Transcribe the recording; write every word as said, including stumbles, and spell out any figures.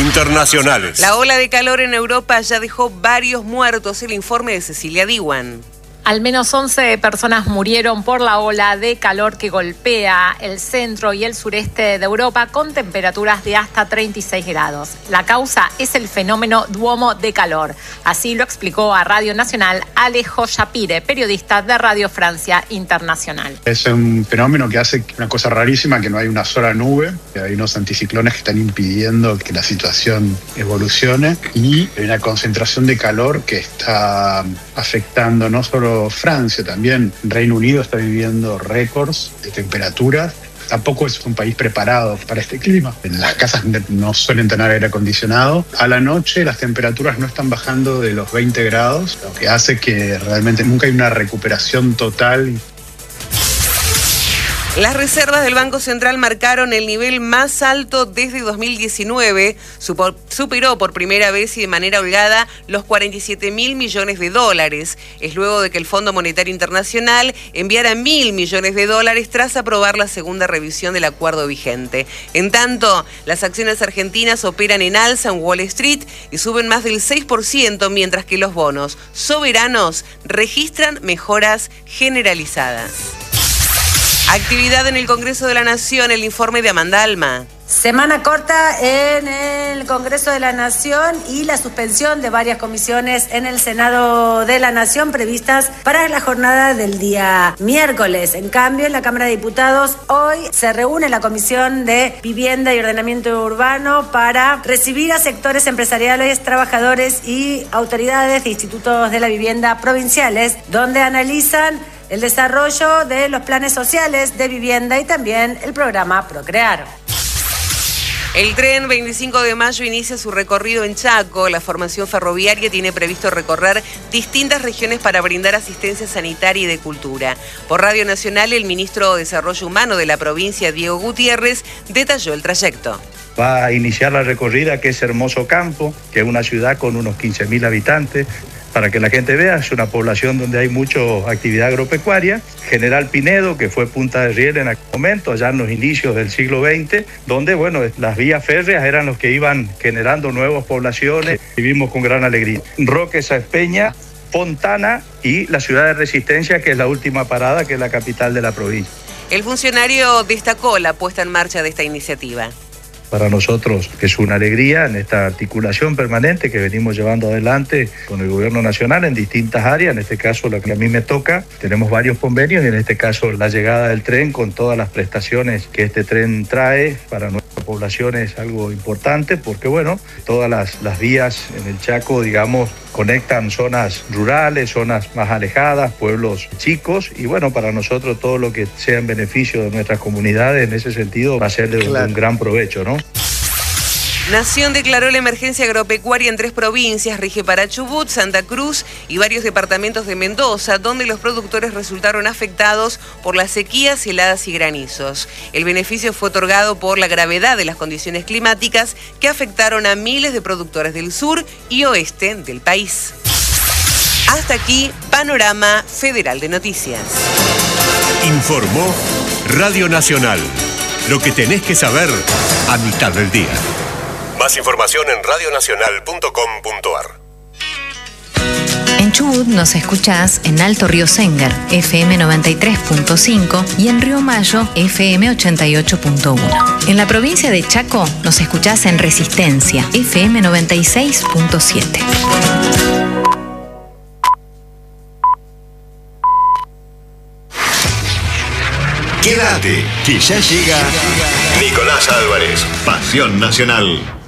Internacionales. La ola de calor en Europa ya dejó varios muertos. El informe de Cecilia Diwan. Al menos once personas murieron por la ola de calor que golpea el centro y el sureste de Europa con temperaturas de hasta treinta y seis grados. La causa es el fenómeno Duomo de calor. Así lo explicó a Radio Nacional Alejo Shapire, periodista de Radio Francia Internacional. Es un fenómeno que hace una cosa rarísima, que no hay una sola nube, que hay unos anticiclones que están impidiendo que la situación evolucione y hay una concentración de calor que está afectando no solo Francia, también Reino Unido está viviendo récords de temperaturas. Tampoco es un país preparado para este clima. Las casas no suelen tener aire acondicionado. A la noche las temperaturas no están bajando de los veinte grados, lo que hace que realmente nunca hay una recuperación total. Las reservas del Banco Central marcaron el nivel más alto desde dos mil diecinueve. Superó por primera vez y de manera holgada los cuarenta y siete mil millones de dólares. Es luego de que el Fondo Monetario Internacional enviara mil millones de dólares tras aprobar la segunda revisión del acuerdo vigente. En tanto, las acciones argentinas operan en alza en Wall Street y suben más del seis por ciento, mientras que los bonos soberanos registran mejoras generalizadas. Actividad en el Congreso de la Nación, el informe de Amanda Alma. Semana corta en el Congreso de la Nación y la suspensión de varias comisiones en el Senado de la Nación previstas para la jornada del día miércoles. En cambio, en la Cámara de Diputados hoy se reúne la Comisión de Vivienda y Ordenamiento Urbano para recibir a sectores empresariales, trabajadores y autoridades de institutos de la vivienda provinciales, donde analizan el desarrollo de los planes sociales de vivienda y también el programa Procrear. El tren veinticinco de mayo inicia su recorrido en Chaco. La formación ferroviaria tiene previsto recorrer distintas regiones para brindar asistencia sanitaria y de cultura. Por Radio Nacional, el ministro de Desarrollo Humano de la provincia, Diego Gutiérrez, detalló el trayecto. Va a iniciar la recorrida, que es Hermoso Campo, que es una ciudad con unos quince mil habitantes. Para que la gente vea, es una población donde hay mucha actividad agropecuaria. General Pinedo, que fue punta de riel en aquel momento, allá en los inicios del siglo veinte, donde, bueno, las vías férreas eran los que iban generando nuevas poblaciones. Vivimos con gran alegría. Roque Sáenz Peña, Fontana y la ciudad de Resistencia, que es la última parada, que es la capital de la provincia. El funcionario destacó la puesta en marcha de esta iniciativa. Para nosotros es una alegría en esta articulación permanente que venimos llevando adelante con el gobierno nacional en distintas áreas. En este caso, lo que a mí me toca, tenemos varios convenios y en este caso la llegada del tren con todas las prestaciones que este tren trae para nuestra población es algo importante porque, bueno, todas las, las vías en el Chaco, digamos, conectan zonas rurales, zonas más alejadas, pueblos chicos y, bueno, para nosotros todo lo que sea en beneficio de nuestras comunidades en ese sentido va a ser de, claro, de un gran provecho, ¿no? Nación declaró la emergencia agropecuaria en tres provincias, rige para Chubut, Santa Cruz y varios departamentos de Mendoza, donde los productores resultaron afectados por las sequías, heladas y granizos. El beneficio fue otorgado por la gravedad de las condiciones climáticas que afectaron a miles de productores del sur y oeste del país. Hasta aquí, Panorama Federal de Noticias. Informó Radio Nacional. Lo que tenés que saber a mitad del día. Más información en radio nacional punto com punto a r. En Chubut nos escuchás en Alto Río Sénger, F M noventa y tres punto cinco y en Río Mayo, F M ochenta y ocho punto uno. En la provincia de Chaco nos escuchás en Resistencia, F M noventa y seis punto siete. Quédate, que ya llega Nicolás Álvarez, Pasión Nacional.